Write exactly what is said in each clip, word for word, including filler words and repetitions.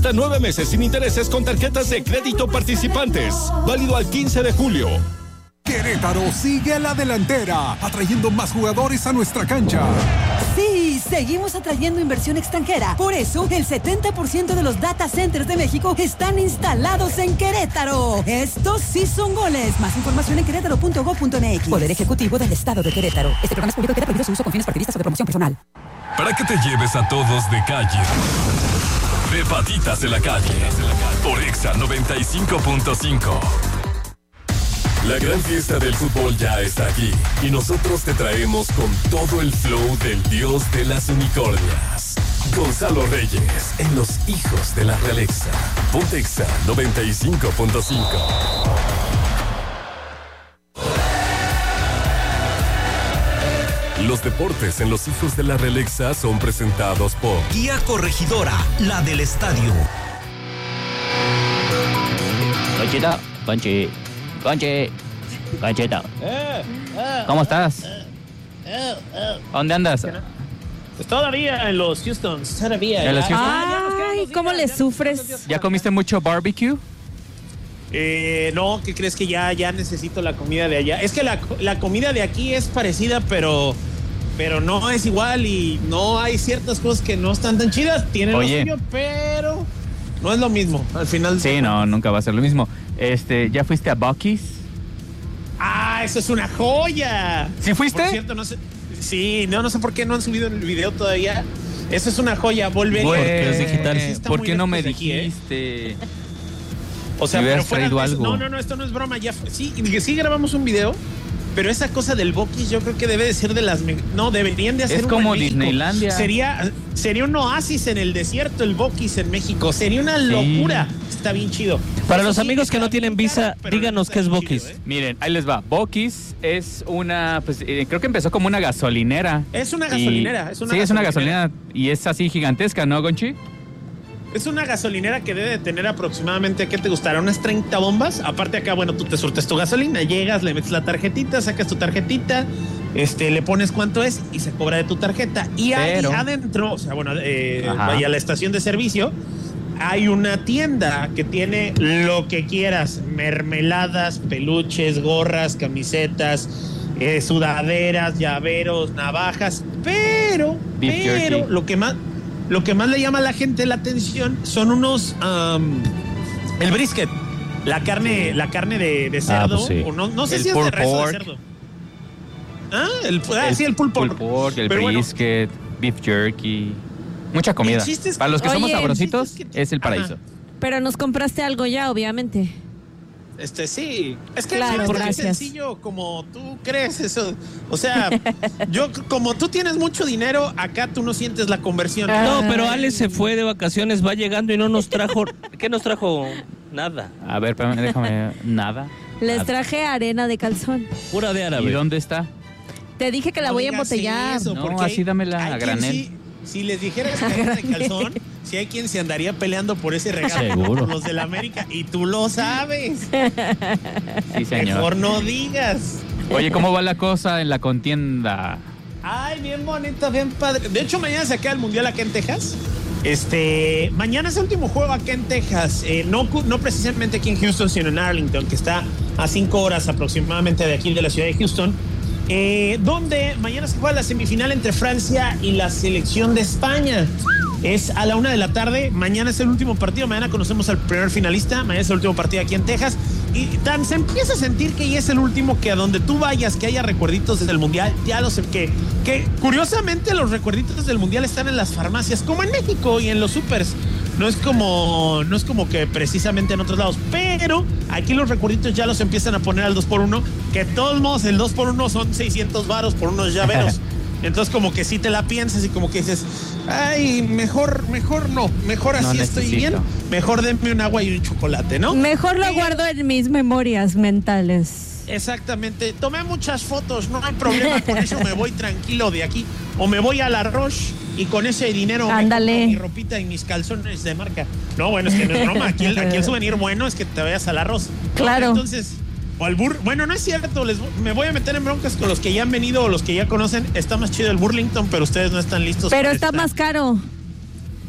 Hasta nueve meses sin intereses con tarjetas de crédito participantes. Válido al quince de julio. Querétaro sigue a la delantera, atrayendo más jugadores a nuestra cancha. Sí, seguimos atrayendo inversión extranjera. Por eso, el setenta por ciento de los data centers de México están instalados en Querétaro. Estos sí son goles. Más información en querétaro punto gob punto eme equis. Poder Ejecutivo del Estado de Querétaro. Este programa es público y queda prohibido su uso con fines partidistas o de promoción personal. Para que te lleves a todos de calle. De patitas de la calle. Por Exa noventa y cinco punto cinco. La gran fiesta del fútbol ya está aquí y nosotros te traemos con todo el flow del dios de las unicornias. Gonzalo Reyes en Los Hijos de la Realexa. Ponte Exa noventa y cinco punto cinco. Los deportes en Los Hijos de la Realexa son presentados por Guía Corregidora, la del estadio. Conchita, Conchi, Conchi, Conchita. ¿Cómo estás? ¿Dónde andas? Pues todavía en los Houstons, todavía. ¿En los Houstons? Ay, ¿cómo le sufres? ¿Ya comiste mucho barbecue? Eh, no, ¿qué crees que ya, ya necesito la comida de allá? Es que la, la comida de aquí es parecida, pero... pero no es igual y no hay ciertas cosas que no están tan chidas. Tienen lo suyo, pero no es lo mismo al final. Sí, no, nunca va a ser lo mismo. Este, ¿ya fuiste a Buc-ee's? ¡Ah, eso es una joya! ¿Sí fuiste? Por cierto, no sé. Sí, no, no sé por qué no han subido el video todavía. Eso es una joya, volver. Porque es digital. Sí, ¿por qué no me aquí, dijiste? ¿eh? O sea, si pero fuera traído de eso, algo. no, no, no, esto no es broma. Ya fue, sí, sí grabamos un video. Pero esa cosa del Buc-ee's yo creo que debe de ser de las... No, deberían de hacer Es uno como en México. Disneylandia. Sería, sería un oasis en el desierto, el Buc-ee's en México. Sería una locura. Sí. Está bien chido. Para los amigos que no tienen visa, díganos qué es Buc-ee's. ¿eh? Miren, ahí les va. Buc-ee's es una... Pues eh, creo que empezó como una gasolinera. Es una gasolinera. Y, es una sí, gasolinera. es una gasolinera. Y es así gigantesca, ¿no, Gonchi? Es una gasolinera que debe de tener aproximadamente, ¿qué te gustará? Unas treinta bombas. Aparte acá, bueno, tú te surtes tu gasolina, llegas, le metes la tarjetita, sacas tu tarjetita, este, le pones cuánto es y se cobra de tu tarjeta. Y Pero... ahí adentro, o sea, bueno, eh, vaya a la estación de servicio, hay una tienda que tiene lo que quieras, mermeladas, peluches, gorras, camisetas, eh, sudaderas, llaveros, navajas, pero, Beef pero, jerky. lo que más... Lo que más le llama a la gente la atención son unos um, el brisket, la carne, la carne de, de cerdo, ah, pues sí. o no, no sé el si es de res o de pork. cerdo. Ah, el, ah, el sí, el pulled pork. Pulled pork, el Pero brisket, bueno, beef jerky, mucha comida. El chiste es que- Para los que Oye, somos el sabrositos, chiste es que- es el paraíso. Ajá. Pero nos compraste algo ya, obviamente. Este sí, es que Claro, no es tan gracias. sencillo como tú crees eso. O sea, yo como tú tienes mucho dinero, acá tú no sientes la conversión. No, pero Alex se fue de vacaciones, va llegando y no nos trajo... ¿Qué nos trajo? Nada. A ver, espérame, déjame. Nada. Les Nada. traje arena de calzón. Pura de ¿Y árabe. dónde está? Te dije que la No voy a digas embotellar. eso, No, porque así hay- dámela hay a quien granel. sí- si les dijeras que era de calzón, si hay quien se andaría peleando por ese regalo Seguro. por los de la América y tú lo sabes. Sí, señor. Mejor no digas. Oye, ¿cómo va la cosa en la contienda? Ay, bien bonito, bien padre. De hecho, mañana se acaba el mundial acá en Texas. Este, mañana es el último juego acá en Texas. Eh, no, no precisamente aquí en Houston, sino en Arlington, que está a cinco horas aproximadamente de aquí de la ciudad de Houston. Eh, donde mañana se juega la semifinal entre Francia y la selección de España. Es a la una de la tarde. Mañana es el último partido. Mañana conocemos al primer finalista. Mañana es el último partido aquí en Texas. Y tan se empieza a sentir que ya es el último, que a donde tú vayas, que haya recuerditos desde el mundial, ya lo sé. Que, que curiosamente los recuerditos del mundial están en las farmacias, como en México y en los supers. No es como, no es como que precisamente en otros lados, pero aquí los recuerditos ya los empiezan a poner al dos por uno, que de todos modos el dos por uno son seiscientos varos por unos llaveros. Entonces como que sí te la piensas y como que dices, ay, mejor, mejor no, mejor así No estoy necesito. bien, mejor denme un agua y un chocolate, ¿no? Mejor lo Y- guardo en mis memorias mentales. Exactamente, tomé muchas fotos, no hay problema, con eso me voy tranquilo de aquí, o me voy a la Roche y con ese dinero me Ándale. compro mi ropita y mis calzones de marca. No, bueno, es que no es broma, aquí el, aquí el souvenir bueno es que te vayas al arroz. Claro. Entonces, o al bur... Bueno, no es cierto, les... me voy a meter en broncas con los que ya han venido o los que ya conocen. Está más chido el Burlington, pero ustedes no están listos. Pero para está esta- más caro.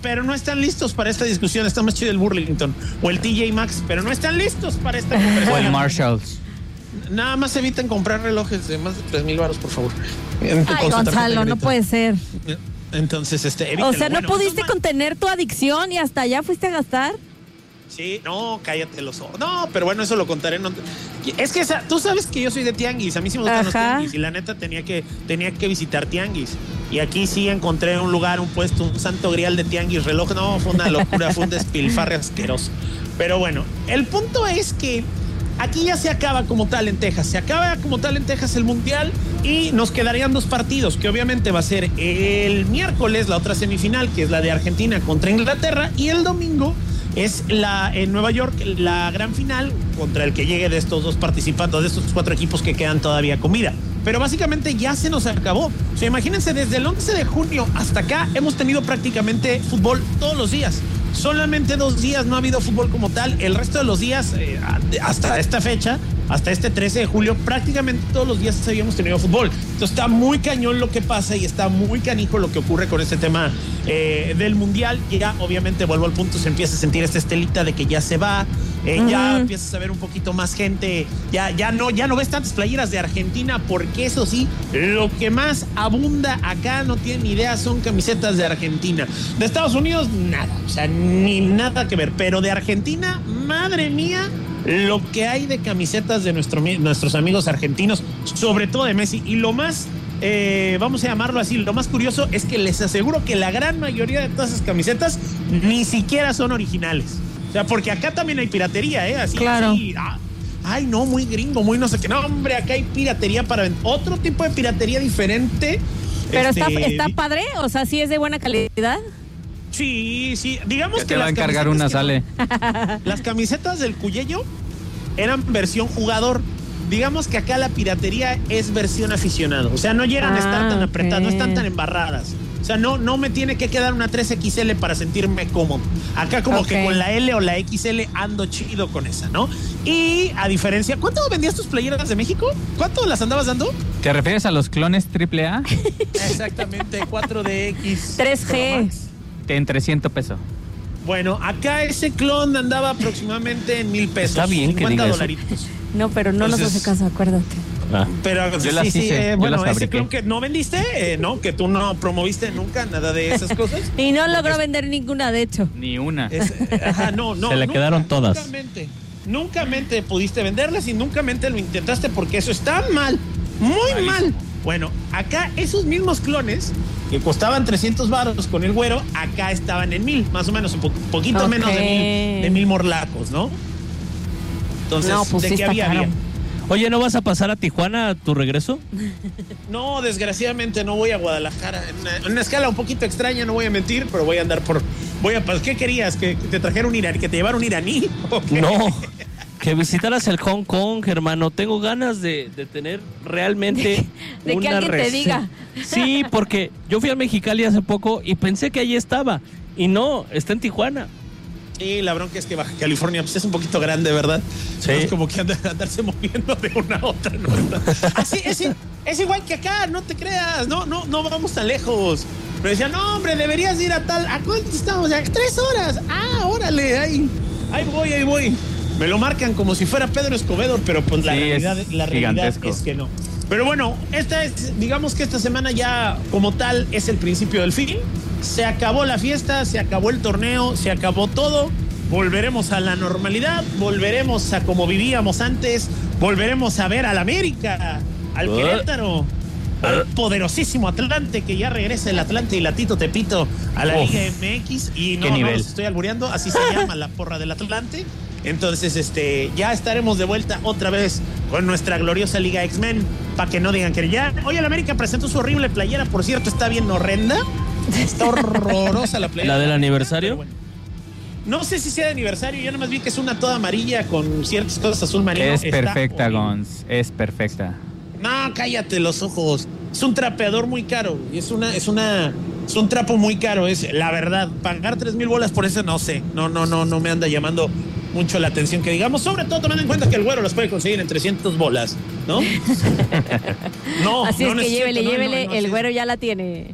pero no están listos para esta discusión. Está más chido el Burlington o el T J Maxx, pero no están listos para esta conversación. O el Marshalls. Nada más eviten comprar relojes de más de tres mil baros, por favor. Ay, Gonzalo, no puede ser. Entonces, este, evítelo. O sea, ¿no bueno, pudiste más... contener tu adicción y hasta allá fuiste a gastar? Sí, no, cállate los ojos. No, pero bueno, eso lo contaré. No, es que esa, tú sabes que yo soy de tianguis, a mí sí me gustan Ajá. los tianguis y la neta tenía que, tenía que visitar tianguis. Y aquí sí encontré un lugar, un puesto, un santo grial de tianguis, reloj. No, fue una locura, fue un despilfarre asqueroso. Pero bueno, el punto es que aquí ya se acaba como tal en Texas, se acaba como tal en Texas el Mundial y nos quedarían dos partidos, que obviamente va a ser el miércoles, la otra semifinal, que es la de Argentina contra Inglaterra, y el domingo es la en Nueva York, la gran final contra el que llegue de estos dos participantes, de estos cuatro equipos que quedan todavía con vida. Pero básicamente ya se nos acabó. O sea, imagínense, desde el once de junio hasta acá hemos tenido prácticamente fútbol todos los días. Solamente dos días no ha habido fútbol como tal. El resto de los días, eh, hasta esta fecha, hasta este trece de julio, prácticamente todos los días habíamos tenido fútbol. Entonces está muy cañón lo que pasa y está muy canijo lo que ocurre con este tema eh, del Mundial. Y ya, obviamente, vuelvo al punto, se empieza a sentir esta estelita de que ya se va. Eh, uh-huh. Ya empiezas a ver un poquito más gente. Ya, ya, no, ya no ves tantas playeras de Argentina, porque eso sí, lo que más abunda acá, no tienen ni idea, son camisetas de Argentina. De Estados Unidos, nada. O sea, ni nada que ver. Pero de Argentina, madre mía, lo que hay de camisetas de nuestro, nuestros amigos argentinos, sobre todo de Messi. Y lo más, eh, vamos a llamarlo así, lo más curioso es que les aseguro que la gran mayoría de todas esas camisetas ni siquiera son originales. O sea, porque acá también hay piratería, ¿eh? Así, claro. Así, ah, ay, no, muy gringo, muy no sé qué. No, hombre, acá hay piratería para otro tipo de piratería diferente. Pero este, está, está padre, o sea, sí es de buena calidad. Sí, sí, digamos que, que te va a encargar una, sale. Las camisetas del Cuyello eran versión jugador. Digamos que acá la piratería es versión aficionado. O sea, no llegan ah, a estar tan apretadas, okay. No están tan embarradas. O sea, no, no me tiene que quedar una tres equis ele para sentirme cómodo. Acá como okay. que con la L o la equis ele ando chido con esa, ¿no? Y a diferencia, ¿cuánto vendías tus playeras de México? ¿Cuánto las andabas dando? ¿Te refieres a los clones triple A? Exactamente, cuatro D X. tres G. En trescientos pesos. Bueno, acá ese clon andaba aproximadamente en mil pesos. Está bien que diga dolaritos. No, pero no Entonces, nos hace caso, acuérdate. Ah. Pero yo sí, las sí, hice, eh, bueno, las ese clon que no vendiste, eh, no, que tú no promoviste nunca nada de esas cosas. Y no logró vender ninguna, de hecho. Ni una. Es, ajá, no, no. Se le nunca, quedaron todas. Nunca mente, nunca mente pudiste venderlas y nunca mente lo intentaste porque eso está mal, muy Malísimo. mal. Bueno, acá esos mismos clones que costaban trescientos baros con el güero, acá estaban en mil, más o menos, un po- poquito okay. menos de mil, de mil morlacos, ¿no? Entonces, no, pues ¿de sí qué había? había? Oye, ¿no vas a pasar a Tijuana a tu regreso? No, desgraciadamente no voy a Guadalajara. En una, en una escala un poquito extraña, no voy a mentir, pero voy a andar por... voy a ¿Qué querías? ¿Que te trajera un iraní? ¿Que te llevara un iraní? ¿Okay? No, que visitaras el Hong Kong, hermano. Tengo ganas de, de tener realmente de, de una que alguien rece- te diga. Sí, porque yo fui a Mexicali hace poco y pensé que allí estaba. Y no, está en Tijuana. Sí, la bronca es que Baja California pues, es un poquito grande, ¿verdad? Sí. Es como que andar, andarse moviendo de una a otra. ¿No? Así, es, es igual que acá, no te creas. No, no, no vamos tan lejos. Pero decían, no, hombre, deberías ir a tal... ¿A cuánto estamos? ¿A tres horas? Ah, órale, ahí, ahí voy, ahí voy. Me lo marcan como si fuera Pedro Escobedo, pero pues la sí, realidad, es, la realidad es que no. Pero bueno, esta es, digamos que esta semana ya como tal es el principio del fin. Se acabó la fiesta, se acabó el torneo, se acabó todo. Volveremos a la normalidad, volveremos a como vivíamos antes, volveremos a ver al América, al uh, Querétaro, uh, al poderosísimo Atlante, que ya regresa el Atlante y la Tito Tepito a la uh, Liga eme equis. Y no, no los estoy albureando, así se llama la porra del Atlante. Entonces, este, ya estaremos de vuelta otra vez con nuestra gloriosa Liga X-Men, para que no digan que ya... Oye, el América presentó su horrible playera, por cierto, está bien horrenda. Está horrorosa la playera. ¿La del aniversario? Bueno, no sé si sea de aniversario, yo nomás vi que es una toda amarilla con ciertas cosas azul marino. Es está perfecta, Gonz, es perfecta. No, cállate los ojos. Es un trapeador muy caro. Y es una, es una, es un trapo muy caro, es la verdad. Pagar tres mil bolas por eso, no sé. No, no, no, no me anda llamando mucho la atención que digamos, sobre todo tomando en cuenta que el güero los puede conseguir en trescientas bolas, ¿no? No, así no es que llévele, no, llévele, no, no, el sí. güero ya la tiene.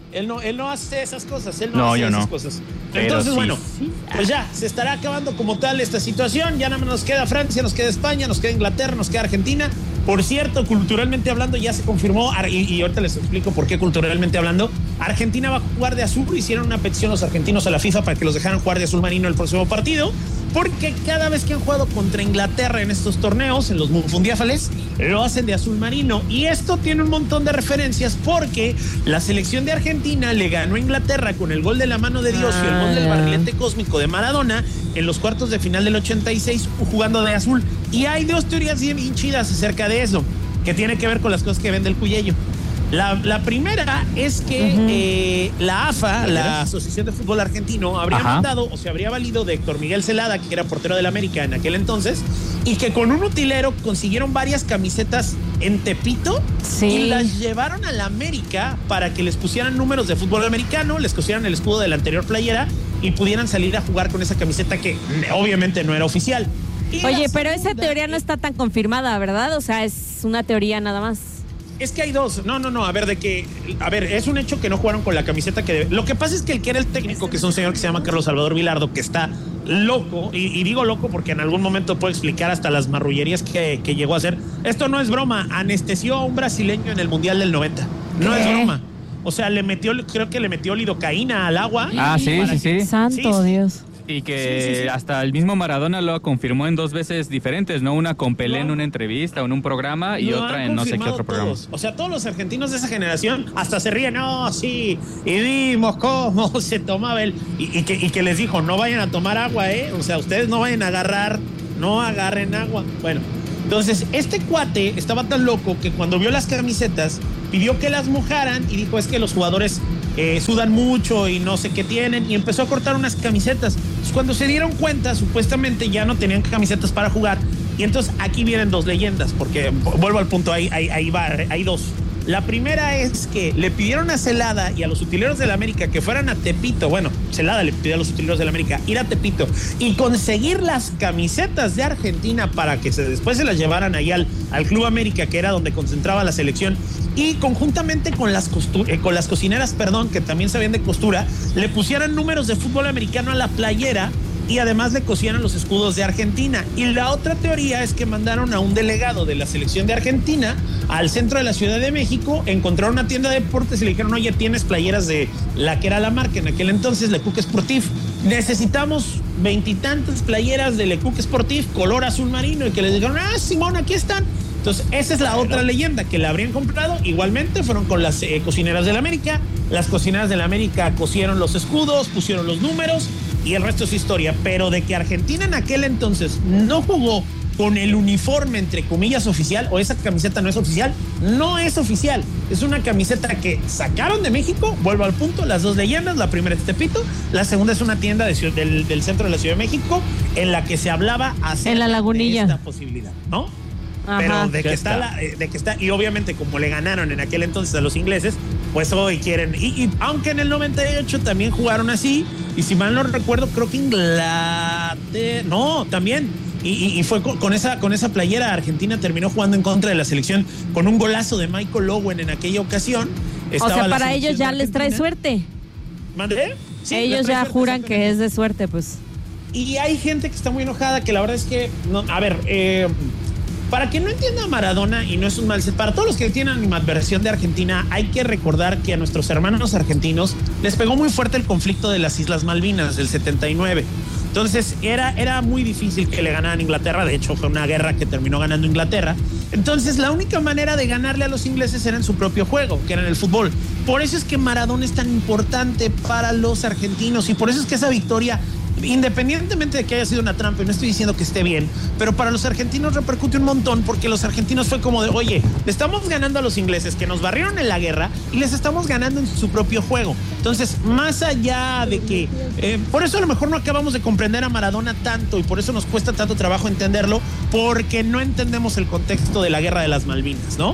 Él no, él no hace esas cosas, él no, No, hace yo esas no. cosas. Pero Entonces, sí, bueno, sí. pues ya, se estará acabando como tal esta situación. Ya nada más nos queda Francia, nos queda España, nos queda Inglaterra, nos queda Argentina. Por cierto, culturalmente hablando, ya se confirmó, y, y ahorita les explico por qué culturalmente hablando. Argentina va a jugar de azul. Hicieron una petición los argentinos a la FIFA para que los dejaran jugar de azul marino el próximo partido, porque cada vez que han jugado contra Inglaterra en estos torneos, en los mundiales, lo hacen de azul marino. Y esto tiene un montón de referencias porque la selección de Argentina le ganó a Inglaterra con el gol de la mano de Dios y el gol del barrilete cósmico de Maradona en los cuartos de final del ochenta y seis jugando de azul. Y hay dos teorías bien chidas acerca de eso, que tiene que ver con las cosas que vende el Cuyello. La, la primera es que uh-huh. eh, la A F A, la Asociación de Fútbol Argentino, habría Ajá. mandado o se habría valido de Héctor Miguel Celada, que era portero del América en aquel entonces, y que con un utilero consiguieron varias camisetas en Tepito sí. y las llevaron a la América para que les pusieran números de fútbol americano, les cosieran el escudo de la anterior playera y pudieran salir a jugar con esa camiseta que obviamente no era oficial. Y Oye, pero esa teoría no está tan confirmada, ¿verdad? O sea, es una teoría nada más. Es que hay dos. No, no, no. A ver, de que. A ver, es un hecho que no jugaron con la camiseta que. Debe. Lo que pasa es que el que era el técnico, que es un señor que se llama Carlos Salvador Vilardo, que está loco, y, y digo loco porque en algún momento puedo explicar hasta las marrullerías que, que llegó a hacer. Esto no es broma. Anestesió a un brasileño en el Mundial del noventa. No ¿Qué? Es broma. O sea, le metió, creo que le metió lidocaína al agua. Ah, sí, sí, sí. Santo sí, Dios. Y que sí, sí, sí. hasta el mismo Maradona lo confirmó en dos veces diferentes, ¿no? Una con Pelé no. en una entrevista o en un programa y lo otra en no sé qué otro programa. Todos. O sea, todos los argentinos de esa generación hasta se ríen, no, sí, y vimos cómo se tomaba el... Y, y, que, y que les dijo, no vayan a tomar agua, ¿eh? O sea, ustedes no vayan a agarrar, no agarren agua. Bueno, entonces, este cuate estaba tan loco que cuando vio las camisetas, pidió que las mojaran y dijo, es que los jugadores... Eh, sudan mucho y no sé qué tienen, y empezó a cortar unas camisetas. Entonces, cuando se dieron cuenta, supuestamente ya no tenían camisetas para jugar, y entonces aquí vienen dos leyendas, porque vuelvo al punto, ahí, ahí, ahí va, hay dos. La primera es que le pidieron a Celada y a los utileros de la América que fueran a Tepito, bueno, Celada le pidió a los utileros de la América ir a Tepito y conseguir las camisetas de Argentina para que se, después se las llevaran ahí al, al Club América, que era donde concentraba la selección, y conjuntamente con las, costu- eh, con las cocineras, perdón, que también sabían de costura, le pusieran números de fútbol americano a la playera y además le cosieran los escudos de Argentina. Y la otra teoría es que mandaron a un delegado de la selección de Argentina al centro de la Ciudad de México, encontraron una tienda de deportes y le dijeron, oye, tienes playeras de la que era la marca en aquel entonces, Le Coq Sportif. Necesitamos veintitantas playeras de Le Coq Sportif, color azul marino, y que les dijeron, ah, Simón, aquí están. Entonces, esa es la otra leyenda, que la habrían comprado. Igualmente fueron con las eh, cocineras de la América. Las cocineras de la América cosieron los escudos, pusieron los números y el resto es historia. Pero de que Argentina en aquel entonces no jugó con el uniforme, entre comillas, oficial, o esa camiseta no es oficial, no es oficial. Es una camiseta que sacaron de México. Vuelvo al punto, las dos leyendas. La primera es Tepito, la segunda es una tienda de, del, del centro de la Ciudad de México en la que se hablaba acerca en la Lagunilla de esta posibilidad, ¿no? Ajá. Pero de que está, está, la, de que está, y obviamente como le ganaron en aquel entonces a los ingleses, pues hoy quieren, y, y aunque en el noventa y ocho también jugaron así, y si mal no recuerdo, creo que Inglaterra, no, también, y, y, y fue con, con esa con esa playera. Argentina terminó jugando en contra de la selección con un golazo de Michael Owen en aquella ocasión. Estaba o sea, para ellos ya les trae suerte. ¿Mandé? Sí, ellos ya suerte, juran que es de suerte, pues. Y hay gente que está muy enojada, que la verdad es que, no, a ver, eh... para quien no entienda a Maradona, y no es un mal set, para todos los que tienen animadversión de Argentina, hay que recordar que a nuestros hermanos argentinos les pegó muy fuerte el conflicto de las Islas Malvinas del setenta y nueve. Entonces era, era muy difícil que le ganaran a Inglaterra. De hecho, fue una guerra que terminó ganando Inglaterra. Entonces la única manera de ganarle a los ingleses era en su propio juego, que era en el fútbol. Por eso es que Maradona es tan importante para los argentinos, y por eso es que esa victoria, independientemente de que haya sido una trampa, y no estoy diciendo que esté bien, pero para los argentinos repercute un montón, porque los argentinos fue como de, oye, le estamos ganando a los ingleses que nos barrieron en la guerra y les estamos ganando en su propio juego. Entonces, más allá de que, eh, por eso a lo mejor no acabamos de comprender a Maradona tanto, y por eso nos cuesta tanto trabajo entenderlo, porque no entendemos el contexto de la guerra de las Malvinas, ¿no?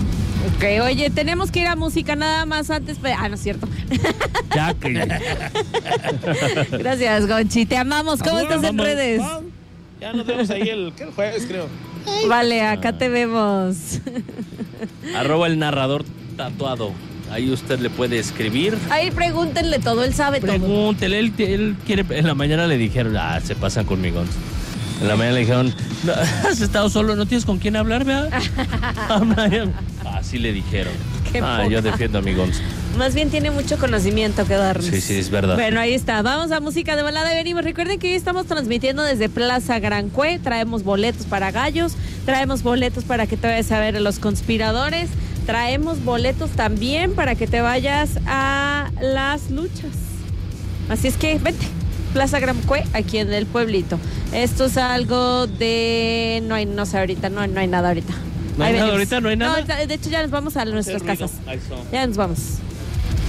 Ok, oye, tenemos que ir a música nada más antes. Ah, no es cierto. Ya que... Gracias, Gonchi. Te amamos. ¿Cómo ah, estás en redes? Ah, ya nos vemos ahí el, el jueves, creo. Vale, acá te vemos. Arroba el narrador tatuado. Ahí usted le puede escribir. Ahí pregúntenle todo, él sabe todo. Pregúntele, él, él quiere. En la mañana le dijeron, ah, se pasan conmigo. En la mañana le dijeron, no, has estado solo, no tienes con quién hablar, ¿verdad? Así le dijeron. Qué ah, poca. yo defiendo a mi Gonz. Más bien tiene mucho conocimiento que darnos. Sí, sí, es verdad. Bueno, ahí está. Vamos a música de balada y venimos. Recuerden que hoy estamos transmitiendo desde Plaza Gran Cue. Traemos boletos para gallos, traemos boletos para que te vayas a ver a Los Conspiradores, traemos boletos también para que te vayas a las luchas. Así es que vente. Plaza Gran Cue, aquí en el pueblito. Esto es algo de... No hay, no sé ahorita, no, no hay nada ahorita. ¿No hay Ahí nada venimos. ahorita? ¿No hay nada? No, de hecho ya nos vamos a nuestras casas. Ya nos vamos.